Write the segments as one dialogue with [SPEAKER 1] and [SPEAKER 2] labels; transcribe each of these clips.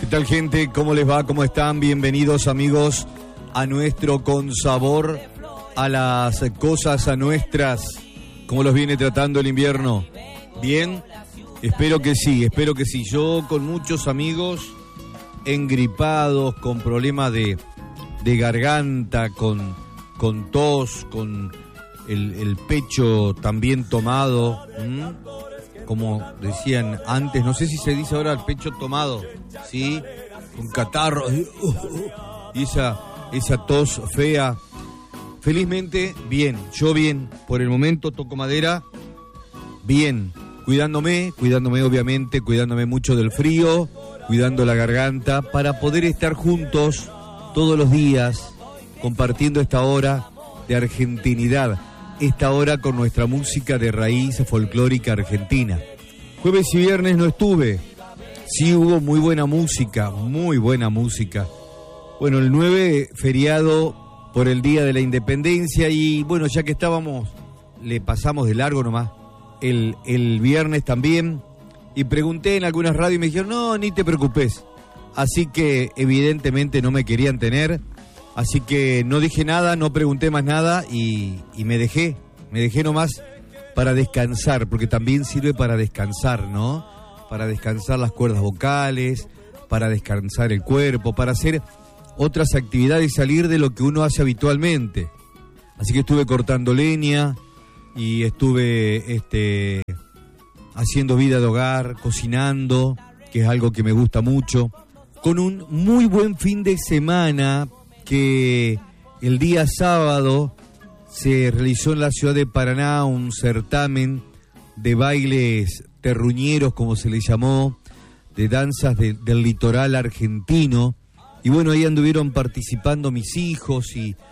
[SPEAKER 1] tal, gente? ¿Cómo les va? ¿Cómo están? Bienvenidos, amigos, a nuestro Con Sabor, a las cosas a nuestras. ¿Cómo los viene tratando el invierno? ¿Bien? Espero que sí. Yo con muchos amigos engripados, con problemas de garganta, con tos, con el pecho también tomado, como decían antes, no sé si se dice ahora el pecho tomado, ¿sí? Con catarro y esa tos fea. Felizmente, bien, yo bien, por el momento toco madera, bien, cuidándome obviamente, cuidándome mucho del frío, cuidando la garganta, para poder estar juntos todos los días, compartiendo esta hora de argentinidad, esta hora con nuestra música de raíz folclórica argentina. Jueves y viernes no estuve, sí hubo muy buena música. Bueno, el 9, feriado por el Día de la Independencia, y bueno, ya que estábamos, le pasamos de largo nomás el viernes también, y pregunté en algunas radios y me dijeron, no, ni te preocupes. Así que evidentemente no me querían tener, así que no dije nada, no pregunté más nada y me dejé nomás para descansar, porque también sirve para descansar, ¿no? Para descansar las cuerdas vocales, para descansar el cuerpo, para hacer otras actividades y salir de lo que uno hace habitualmente. Así que estuve cortando leña y estuve haciendo vida de hogar, cocinando, que es algo que me gusta mucho, con un muy buen fin de semana que el día sábado se realizó en la ciudad de Paraná un certamen de bailes terruñeros, como se le llamó, de danzas del litoral argentino. Y bueno, ahí anduvieron participando mis hijos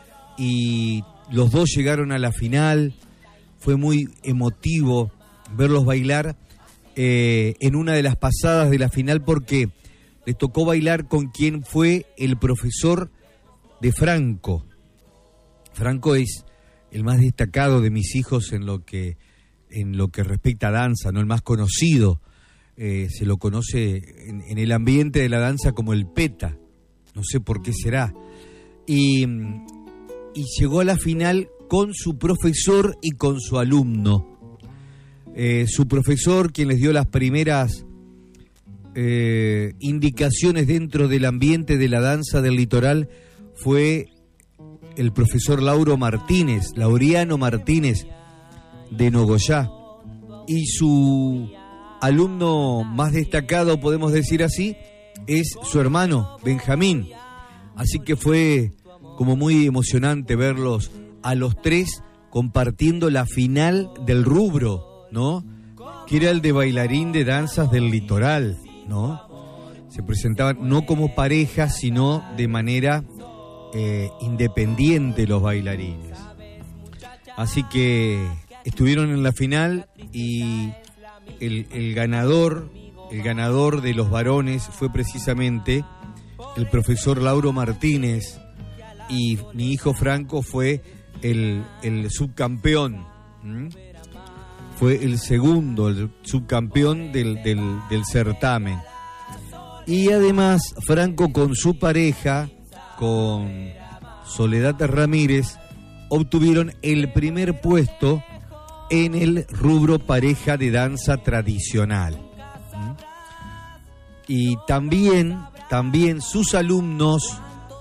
[SPEAKER 1] y los dos llegaron a la final. Fue muy emotivo verlos bailar en una de las pasadas de la final, porque les tocó bailar con quien fue el profesor de Franco. Franco es el más destacado de mis hijos en lo que respecta a danza, no el más conocido. Se lo conoce en el ambiente de la danza como el Peta, no sé por qué será. Y llegó a la final con su profesor y con su alumno. Su profesor, quien les dio las primeras indicaciones dentro del ambiente de la danza del litoral, fue el profesor Laureano Martínez de Nogoyá, y su alumno más destacado, podemos decir así, es su hermano Benjamín. Así que fue como muy emocionante verlos a los tres compartiendo la final del rubro, ¿no? Que era el de bailarín de danzas del litoral, ¿no? Se presentaban no como pareja, sino de manera independiente los bailarines. Así que estuvieron en la final y el ganador de los varones fue precisamente el profesor Laureano Martínez, y mi hijo Franco fue el subcampeón. Fue el segundo, el subcampeón del certamen. Y además Franco, con su pareja, con Soledad Ramírez, obtuvieron el primer puesto en el rubro pareja de danza tradicional. Y también sus alumnos,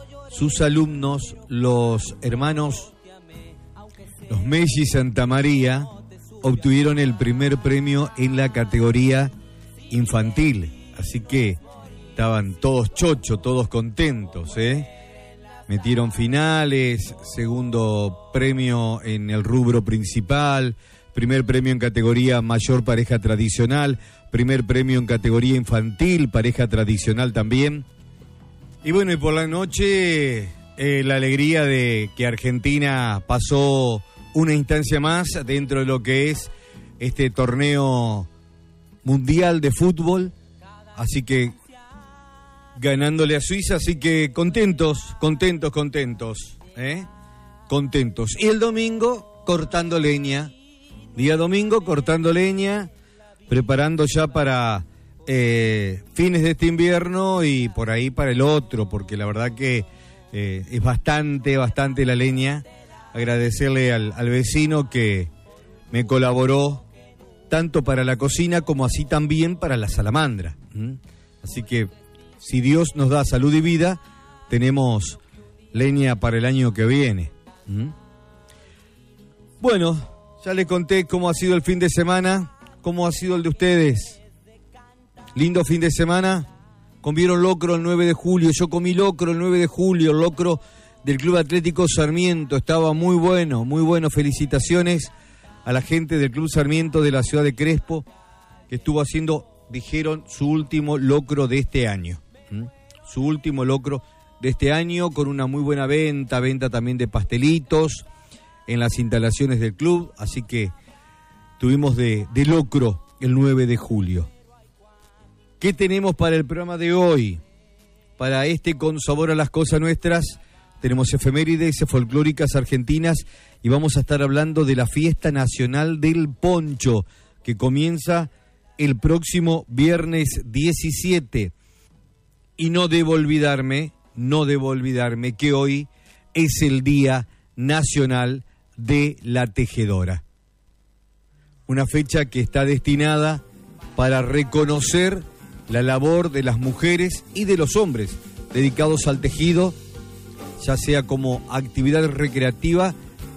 [SPEAKER 1] los hermanos, los Messi Santamaría, obtuvieron el primer premio en la categoría infantil. Así que estaban todos chochos, todos contentos, Metieron finales, segundo premio en el rubro principal, primer premio en categoría mayor pareja tradicional, primer premio en categoría infantil, pareja tradicional también. Y bueno, y por la noche la alegría de que Argentina pasó una instancia más dentro de lo que es este torneo mundial de fútbol, así que ganándole a Suiza, así que contentos. Y el domingo cortando leña, día domingo cortando leña, preparando ya para fines de este invierno y por ahí para el otro, porque la verdad que es bastante la leña. Agradecerle al vecino que me colaboró tanto para la cocina como así también para la salamandra. Así que si Dios nos da salud y vida, tenemos leña para el año que viene. Bueno, ya les conté cómo ha sido el fin de semana, cómo ha sido el de ustedes. Lindo fin de semana. Comieron locro el 9 de julio, yo comí locro el 9 de julio, el locro del Club Atlético Sarmiento, estaba muy bueno, felicitaciones a la gente del Club Sarmiento de la ciudad de Crespo, que estuvo haciendo, dijeron, su último locro de este año. Su último locro de este año, con una muy buena venta también de pastelitos en las instalaciones del club, así que tuvimos de locro el 9 de julio. ¿Qué tenemos para el programa de hoy? Para este Con Sabor a las Cosas Nuestras, tenemos efemérides folclóricas argentinas y vamos a estar hablando de la Fiesta Nacional del Poncho, que comienza el próximo viernes 17. Y no debo olvidarme que hoy es el Día Nacional de la Tejedora. Una fecha que está destinada para reconocer la labor de las mujeres y de los hombres dedicados al tejido, ya sea como actividad recreativa,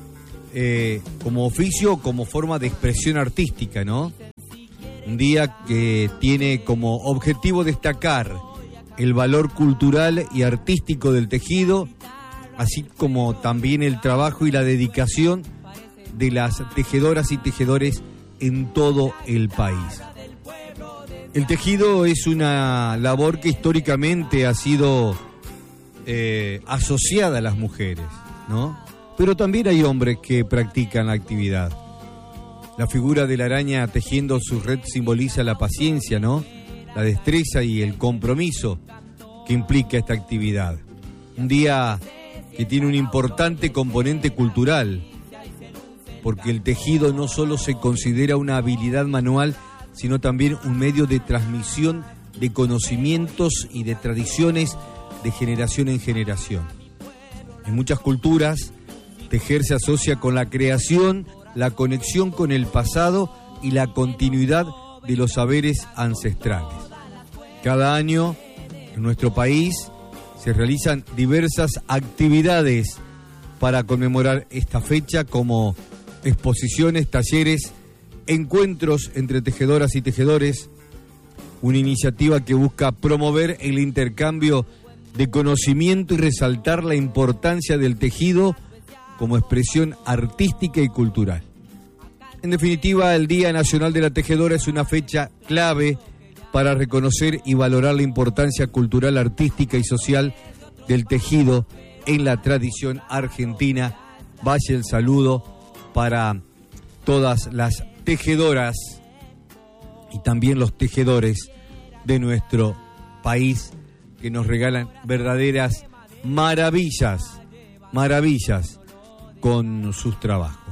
[SPEAKER 1] como oficio o como forma de expresión artística, ¿no? Un día que tiene como objetivo destacar el valor cultural y artístico del tejido, así como también el trabajo y la dedicación de las tejedoras y tejedores en todo el país. El tejido es una labor que históricamente ha sido asociada a las mujeres, ¿no? Pero también hay hombres que practican la actividad. La figura de la araña tejiendo su red simboliza la paciencia, ¿no? La destreza y el compromiso que implica esta actividad. Un día que tiene un importante componente cultural, porque el tejido no solo se considera una habilidad manual, sino también un medio de transmisión de conocimientos y de tradiciones de generación en generación. En muchas culturas, tejer se asocia con la creación, la conexión con el pasado y la continuidad de los saberes ancestrales. Cada año, en nuestro país, se realizan diversas actividades para conmemorar esta fecha, como exposiciones, talleres, encuentros entre tejedoras y tejedores, una iniciativa que busca promover el intercambio de conocimiento y resaltar la importancia del tejido como expresión artística y cultural. En definitiva, el Día Nacional de la Tejedora es una fecha clave para reconocer y valorar la importancia cultural, artística y social del tejido en la tradición argentina. Vaya el saludo para todas las tejedoras y también los tejedores de nuestro país, que nos regalan verdaderas maravillas con sus trabajos.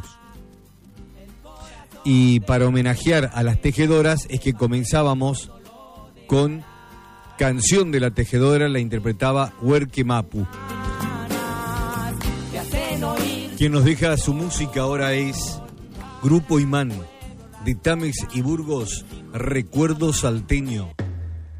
[SPEAKER 1] Y para homenajear a las tejedoras es que comenzábamos con Canción de la Tejedora, la interpretaba Huerque Mapu. Quien nos deja su música ahora es Grupo Imán, de Tames y Burgos, Recuerdo Salteño.